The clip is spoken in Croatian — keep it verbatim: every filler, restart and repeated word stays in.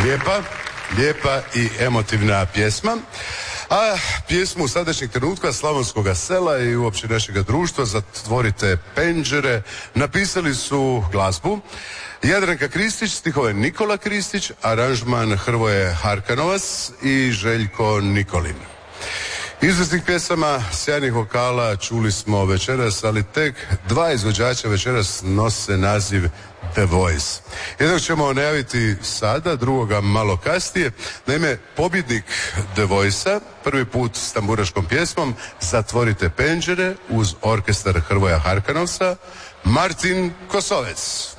Lijepa, lijepa i emotivna pjesma. A pjesmu sadašnjeg trenutka slavonskoga sela i uopće našega društva Zatvorite penđere napisali su glazbu Jadranka Kristić, stihove Nikola Kristić, aranžman Hrvoje Harkanovac i Željko Nikolin. Izvrsnih pjesama, sjajnih vokala čuli smo večeras, ali tek dva izvođača večeras nose naziv The Voice. Jednog ćemo najaviti sada, drugoga malo kasnije. Naime, pobjednik The Voice-a prvi put s tamburaškom pjesmom Zatvorite penđere uz orkestar Hrvoja Harkanovca, Martin Kosovec.